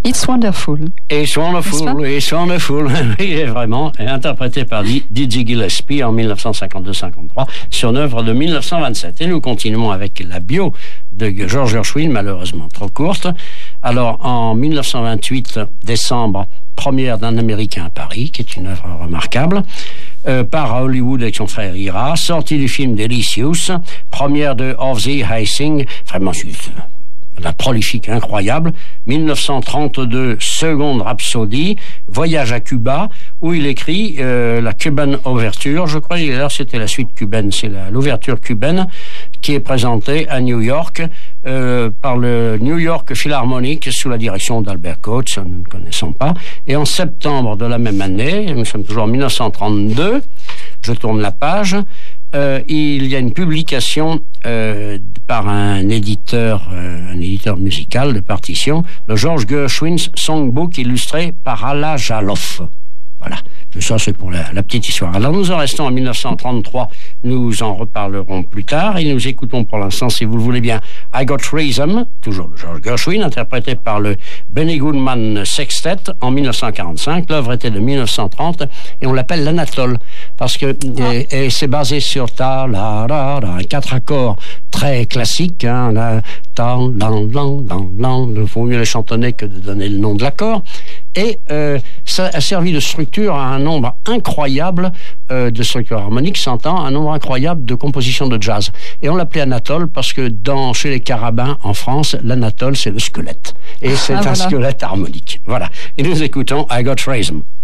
It's Wonderful. It's Wonderful, It's Wonderful. Il est vraiment interprété par Dizzy Gillespie en 1952-53 sur une œuvre de 1927. Et nous continuons avec la bio de George Gershwin, malheureusement trop courte. Alors, en 1928, décembre, première d'un Américain à Paris, qui est une œuvre remarquable, par à Hollywood avec son frère Ira, sortie du film Delicious, première de Ozzie Heising, vraiment la prolifique incroyable, 1932, seconde Rhapsodie, Voyage à Cuba, où il écrit la Cuban Overture, je crois, d'ailleurs c'était la suite cubaine, c'est l'ouverture cubaine, qui est présentée à New York par le New York Philharmonic sous la direction d'Albert Coates, nous ne connaissons pas, et en septembre de la même année, nous sommes toujours en 1932, je tourne la page, il y a une publication par un éditeur musical de partition, le George Gershwin's Songbook illustré par Alla Jaloff. Voilà, ça c'est pour la petite histoire. Alors nous en restons en 1933, nous en reparlerons plus tard et nous écoutons pour l'instant, si vous le voulez bien, I Got Rhythm, toujours de George Gershwin, interprété par le Benny Goodman Sextet en 1945. L'œuvre était de 1930 et on l'appelle l'Anatole parce que et c'est basé sur ta la ra ra, 4 accords très classiques, hein, la ta lan lan lan lan. Il faut mieux les chantonner que de donner le nom de l'accord. Et ça a servi de structure à un nombre incroyable de structures harmoniques, s'entend, un nombre incroyable de compositions de jazz. Et on l'appelait Anatole parce que chez les Carabins en France, l'Anatole c'est le squelette. Et c'est un squelette harmonique. Voilà. Et nous écoutons I Got Rhythm.